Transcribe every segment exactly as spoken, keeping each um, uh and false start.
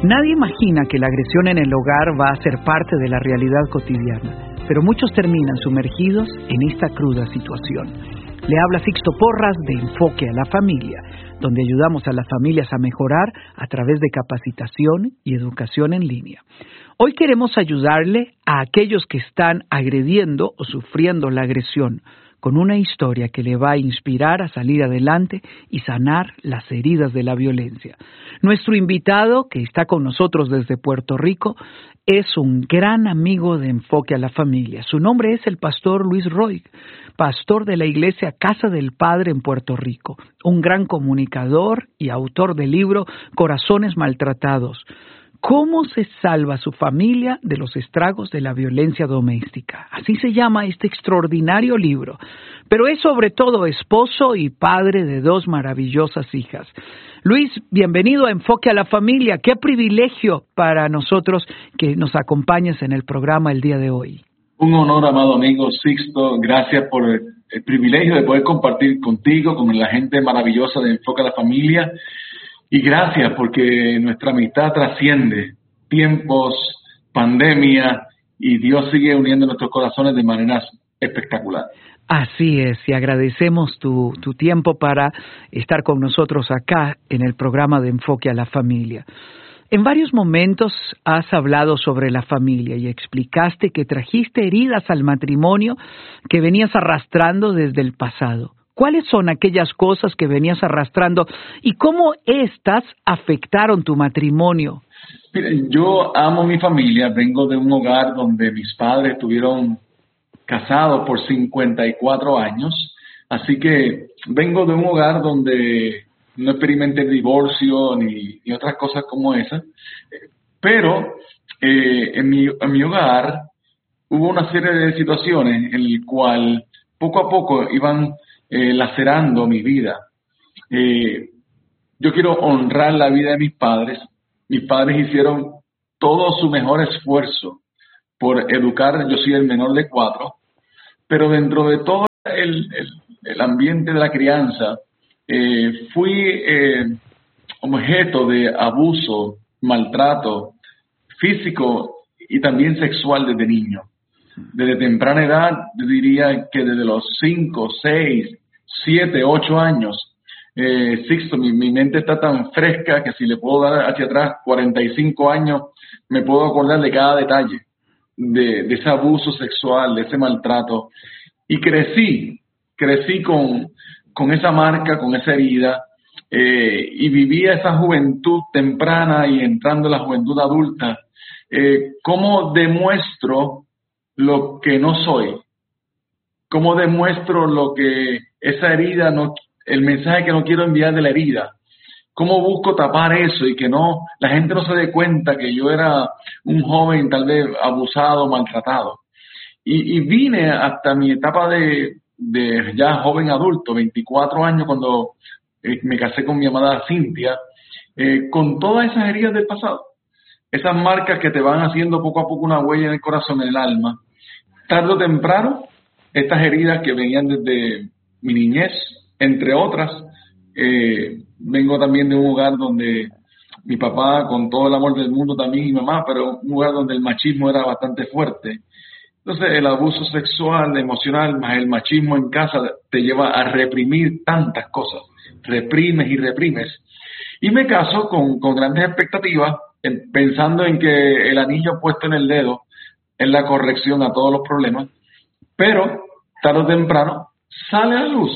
Nadie imagina que la agresión en el hogar va a ser parte de la realidad cotidiana, pero muchos terminan sumergidos en esta cruda situación. Le habla Sixto Porras de Enfoque a la Familia, donde ayudamos a las familias a mejorar a través de capacitación y educación en línea. Hoy queremos ayudarle a aquellos que están agrediendo o sufriendo la agresión, con una historia que le va a inspirar a salir adelante y sanar las heridas de la violencia. Nuestro invitado, que está con nosotros desde Puerto Rico, es un gran amigo de Enfoque a la Familia. Su nombre es el pastor Luis Roig, pastor de la iglesia Casa del Padre en Puerto Rico, un gran comunicador y autor del libro Corazones Maltratados. ¿Cómo se salva su familia de los estragos de la violencia doméstica? Así se llama este extraordinario libro. Pero es sobre todo esposo y padre de dos maravillosas hijas. Luis, bienvenido a Enfoque a la Familia. Qué privilegio para nosotros que nos acompañes en el programa el día de hoy. Un honor, amado amigo Sixto. Gracias por el, el privilegio de poder compartir contigo, con la gente maravillosa de Enfoque a la Familia. Y gracias porque nuestra amistad trasciende tiempos, pandemia, y Dios sigue uniendo nuestros corazones de maneras espectaculares. Así es, y agradecemos tu, tu tiempo para estar con nosotros acá en el programa de Enfoque a la Familia. En varios momentos has hablado sobre la familia y explicaste que trajiste heridas al matrimonio que venías arrastrando desde el pasado. ¿Cuáles son aquellas cosas que venías arrastrando y cómo éstas afectaron tu matrimonio? Miren, yo amo mi familia, vengo de un hogar donde mis padres estuvieron casados por cincuenta y cuatro años, así que vengo de un hogar donde no experimenté el divorcio ni, ni otras cosas como esas, pero eh, en, mi, en mi hogar hubo una serie de situaciones en las cuales poco a poco iban Eh, lacerando mi vida. Eh, yo quiero honrar la vida de mis padres. Mis padres hicieron todo su mejor esfuerzo por educar. Yo soy el menor de cuatro, pero dentro de todo el, el, el ambiente de la crianza, eh, fui eh, objeto de abuso, maltrato físico y también sexual desde niño. Desde temprana edad, yo diría que desde los cinco, seis, siete, ocho años, eh, Sixto, mi, mi mente está tan fresca que si le puedo dar hacia atrás cuarenta y cinco años, me puedo acordar de cada detalle, de, de ese abuso sexual, de ese maltrato. Y crecí, crecí con, con esa marca, con esa herida, eh, y vivía esa juventud temprana y entrando en la juventud adulta. Eh, ¿Cómo demuestro lo que no soy? ¿Cómo demuestro lo que esa herida, no, el mensaje que no quiero enviar de la herida? ¿Cómo busco tapar eso y que no la gente no se dé cuenta que yo era un joven tal vez abusado, maltratado? Y, y vine hasta mi etapa de, de ya joven adulto, veinticuatro años, cuando eh, me casé con mi amada Cintia, eh, con todas esas heridas del pasado. Esas marcas que te van haciendo poco a poco una huella en el corazón, en el alma. Tarde o temprano, estas heridas que venían desde mi niñez, entre otras, eh, vengo también de un hogar donde mi papá, con todo el amor del mundo, también mi mamá, pero un lugar donde el machismo era bastante fuerte. Entonces, el abuso sexual, emocional, más el machismo en casa te lleva a reprimir tantas cosas. Reprimes y reprimes. Y me caso con, con grandes expectativas, en, pensando en que el anillo puesto en el dedo es la corrección a todos los problemas, pero tarde o temprano sale a la luz.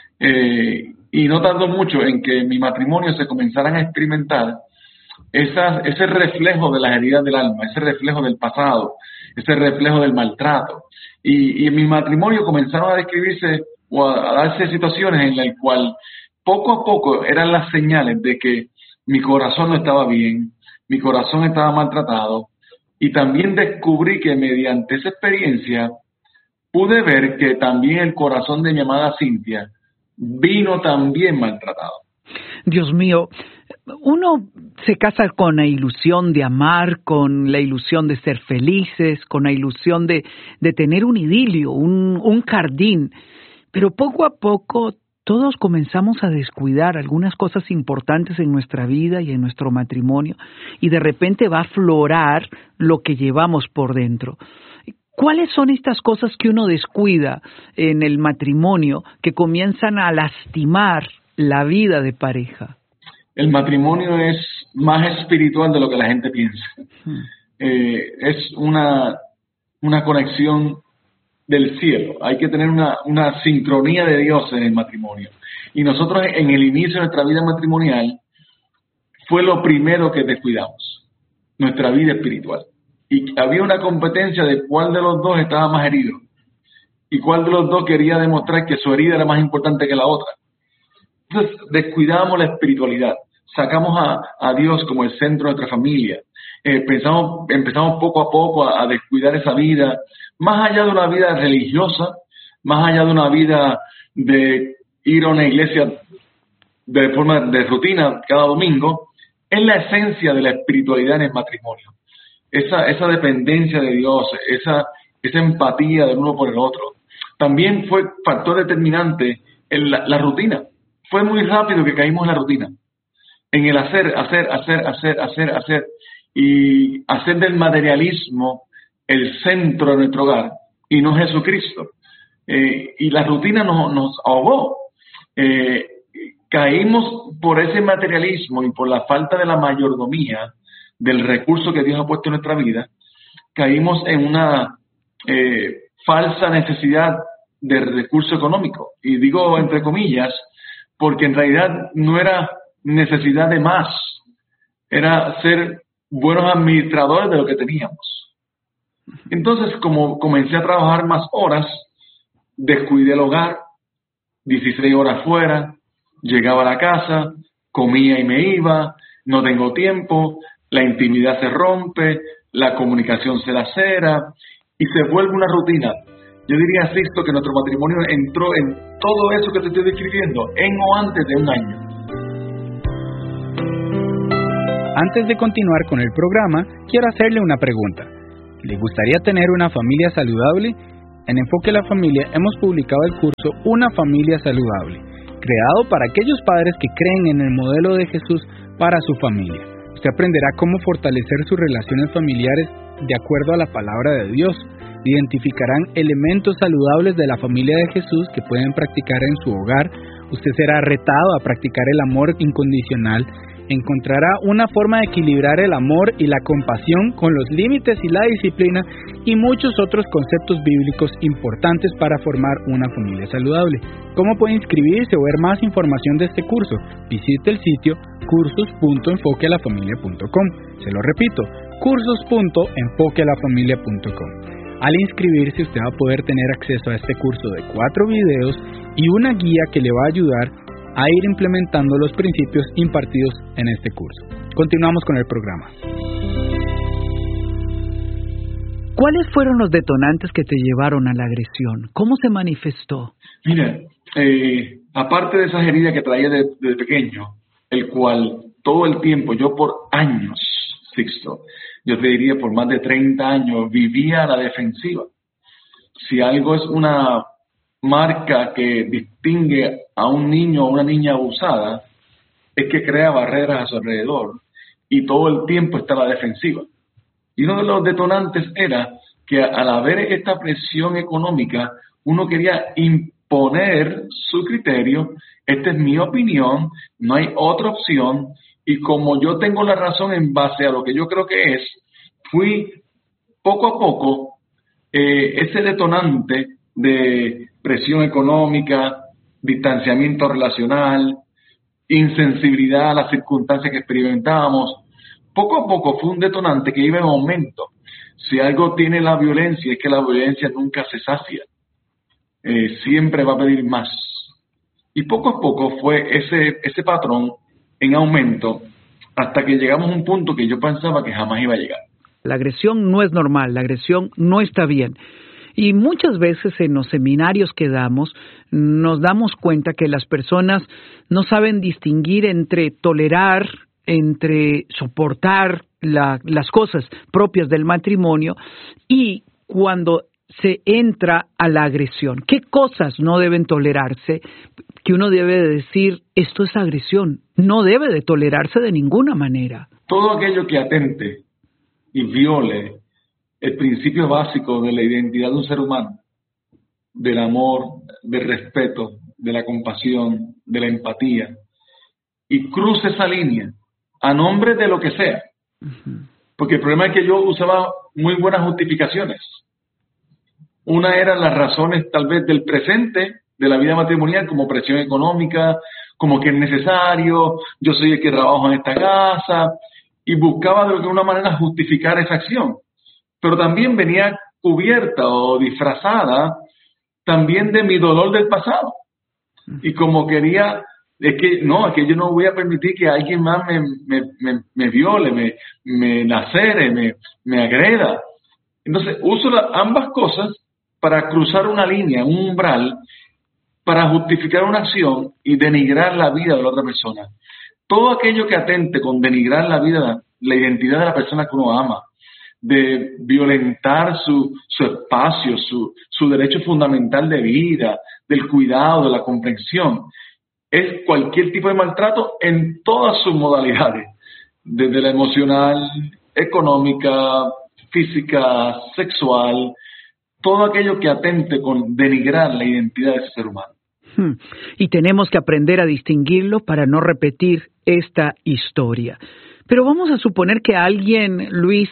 Eh, y no tardó mucho en que en mi matrimonio se comenzaran a experimentar esas, ese reflejo de las heridas del alma, ese reflejo del pasado, ese reflejo del maltrato. Y, y en mi matrimonio comenzaron a describirse o a, a darse situaciones en las cuales poco a poco eran las señales de que mi corazón no estaba bien, mi corazón estaba maltratado, y también descubrí que mediante esa experiencia pude ver que también el corazón de mi amada Cintia vino también maltratado. Dios mío, uno se casa con la ilusión de amar, con la ilusión de ser felices, con la ilusión de, de tener un idilio, un, un jardín, pero poco a poco todos comenzamos a descuidar algunas cosas importantes en nuestra vida y en nuestro matrimonio, y de repente va a aflorar lo que llevamos por dentro. ¿Cuáles son estas cosas que uno descuida en el matrimonio que comienzan a lastimar la vida de pareja? El matrimonio es más espiritual de lo que la gente piensa. Hmm. Eh, es una, una conexión del cielo. Hay que tener una, una sincronía de Dios en el matrimonio. Y nosotros en el inicio de nuestra vida matrimonial fue lo primero que descuidamos, nuestra vida espiritual. Y había una competencia de cuál de los dos estaba más herido y cuál de los dos quería demostrar que su herida era más importante que la otra. Entonces descuidamos la espiritualidad, sacamos a, a Dios como el centro de nuestra familia, eh, pensamos, empezamos poco a poco a, a descuidar esa vida, más allá de una vida religiosa, más allá de una vida de ir a una iglesia de forma de rutina cada domingo, es la esencia de la espiritualidad en el matrimonio. Esa, esa dependencia de Dios, esa, esa empatía del uno por el otro. También fue factor determinante en la, la rutina. Fue muy rápido que caímos en la rutina. En el hacer, hacer, hacer, hacer, hacer, hacer. Y hacer del materialismo el centro de nuestro hogar y no Jesucristo. Eh, y la rutina nos, nos ahogó. Eh, caímos por ese materialismo y por la falta de la mayordomía del recurso que Dios ha puesto en nuestra vida, caímos en una eh, falsa necesidad de recurso económico. Y digo entre comillas, porque en realidad no era necesidad de más, era ser buenos administradores de lo que teníamos. Entonces, como comencé a trabajar más horas, descuidé el hogar, dieciséis horas fuera, llegaba a la casa, comía y me iba, no tengo tiempo, la intimidad se rompe, la comunicación se lacera y se vuelve una rutina. Yo diría, Sixto, que nuestro matrimonio entró en todo eso que te estoy describiendo en o antes de un año. Antes de continuar con el programa, quiero hacerle una pregunta. ¿Le gustaría tener una familia saludable? En Enfoque a la Familia hemos publicado el curso Una Familia Saludable, creado para aquellos padres que creen en el modelo de Jesús para su familia. Usted aprenderá cómo fortalecer sus relaciones familiares de acuerdo a la palabra de Dios. Identificarán elementos saludables de la familia de Jesús que pueden practicar en su hogar. Usted será retado a practicar el amor incondicional. Encontrará una forma de equilibrar el amor y la compasión con los límites y la disciplina y muchos otros conceptos bíblicos importantes para formar una familia saludable. ¿Cómo puede inscribirse o ver más información de este curso? Visite el sitio cursos punto enfoque a la familia punto com. Se lo repito, cursos punto enfoque a la familia punto com. Al inscribirse, usted va a poder tener acceso a este curso de cuatro videos y una guía que le va a ayudar a ir implementando los principios impartidos en este curso. Continuamos con el programa. ¿Cuáles fueron los detonantes que te llevaron a la agresión? ¿Cómo se manifestó? Mira, eh, aparte de esas heridas que traía desde de pequeño, el cual todo el tiempo, yo por años, Sixto, yo te diría por más de treinta años, vivía a la defensiva. Si algo es una marca que distingue a un niño o una niña abusada, es que crea barreras a su alrededor y todo el tiempo está a la defensiva. Y uno de los detonantes era que al haber esta presión económica, uno quería imponer su criterio. Esta es mi opinión, no hay otra opción, y como yo tengo la razón en base a lo que yo creo que es, fui poco a poco eh, ese detonante de presión económica, distanciamiento relacional, insensibilidad a las circunstancias que experimentábamos. Poco a poco fue un detonante que iba en aumento. Si algo tiene la violencia, es que la violencia nunca se sacia. Eh, siempre va a pedir más. Y poco a poco fue ese, ese patrón en aumento hasta que llegamos a un punto que yo pensaba que jamás iba a llegar. La agresión no es normal, la agresión no está bien. Y muchas veces en los seminarios que damos nos damos cuenta que las personas no saben distinguir entre tolerar, entre soportar la, las cosas propias del matrimonio y cuando se entra a la agresión? ¿Qué cosas no deben tolerarse que uno debe de decir, esto es agresión? No debe de tolerarse de ninguna manera. Todo aquello que atente y viole el principio básico de la identidad de un ser humano, del amor, del respeto, de la compasión, de la empatía, y cruce esa línea a nombre de lo que sea. Uh-huh. Porque el problema es que yo usaba muy buenas justificaciones. Una era las razones tal vez del presente, de la vida matrimonial, como presión económica, como que es necesario, yo soy el que trabajo en esta casa, y buscaba de alguna manera justificar esa acción. Pero también venía cubierta o disfrazada también de mi dolor del pasado. Y como quería, es que no, es que yo no voy a permitir que alguien más me, me, me, me viole, me, me lacere, me, me agreda. Entonces uso la, ambas cosas para cruzar una línea, un umbral, para justificar una acción y denigrar la vida de la otra persona. Todo aquello que atente con denigrar la vida, la identidad de la persona que uno ama, de violentar su, su espacio, su, su derecho fundamental de vida, del cuidado, de la comprensión, es cualquier tipo de maltrato en todas sus modalidades, desde la emocional, económica, física, sexual, todo aquello que atente con denigrar la identidad de ese ser humano. Hmm. Y tenemos que aprender a distinguirlo para no repetir esta historia. Pero vamos a suponer que alguien, Luis,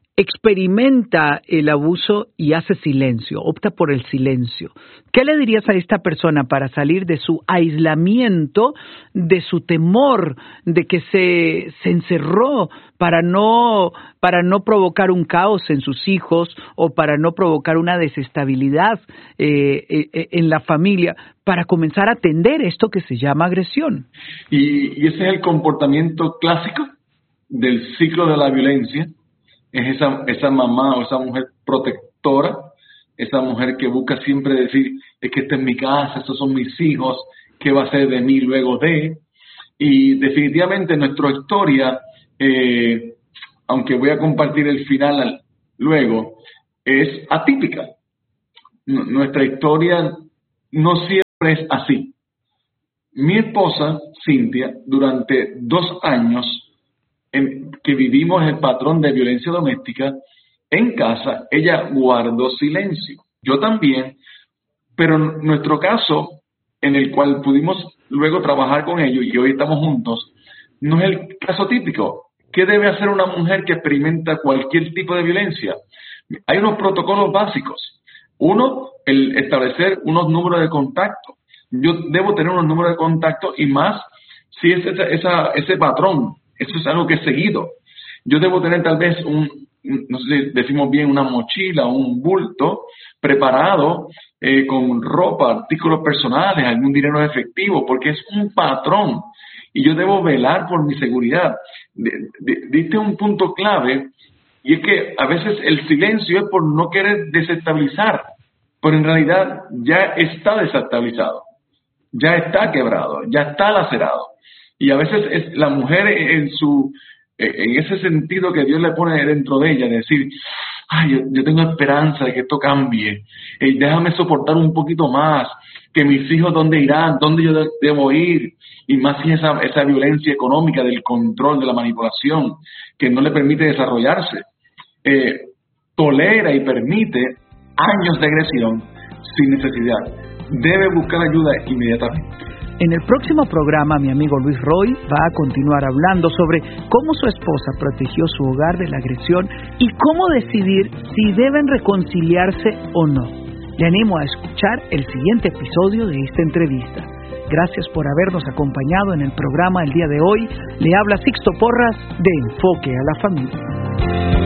experimenta el abuso y hace silencio, opta por el silencio. ¿Qué le dirías a esta persona para salir de su aislamiento, de su temor, de que se, se encerró para no, para no provocar un caos en sus hijos o para no provocar una desestabilidad eh, eh, en la familia, para comenzar a atender esto que se llama agresión? Y, y ese es el comportamiento clásico del ciclo de la violencia. Es esa, esa mamá o esa mujer protectora, esa mujer que busca siempre decir, es que esta es mi casa, estos son mis hijos, ¿qué va a ser de mí luego de? Y definitivamente nuestra historia, eh, aunque voy a compartir el final luego, es atípica. N- nuestra historia no siempre es así. Mi esposa, Cintia, durante dos años, En que vivimos el patrón de violencia doméstica en casa, ella guardó silencio. Yo también, pero nuestro caso, en el cual pudimos luego trabajar con ellos y hoy estamos juntos, no es el caso típico. ¿Qué debe hacer una mujer que experimenta cualquier tipo de violencia? Hay unos protocolos básicos. Uno, el establecer unos números de contacto. Yo debo tener unos números de contacto y más si es esa, esa, ese patrón. Eso es algo que es seguido. Yo debo tener tal vez un, no sé si decimos bien, una mochila, un bulto preparado eh, con ropa, artículos personales, algún dinero efectivo, porque es un patrón y yo debo velar por mi seguridad. Diste un punto clave y es que a veces el silencio es por no querer desestabilizar, pero en realidad ya está desestabilizado, ya está quebrado, ya está lacerado. Y a veces es la mujer en su en ese sentido que Dios le pone dentro de ella, de decir, ay, yo, yo tengo esperanza de que esto cambie, eh, déjame soportar un poquito más, que mis hijos dónde irán, dónde yo de, debo ir, y más si esa, esa violencia económica del control, de la manipulación, que no le permite desarrollarse, eh, tolera y permite años de agresión sin necesidad. Debe buscar ayuda inmediatamente. En el próximo programa, mi amigo Luis Roy va a continuar hablando sobre cómo su esposa protegió su hogar de la agresión y cómo decidir si deben reconciliarse o no. Le animo a escuchar el siguiente episodio de esta entrevista. Gracias por habernos acompañado en el programa el día de hoy. Le habla Sixto Porras de Enfoque a la Familia.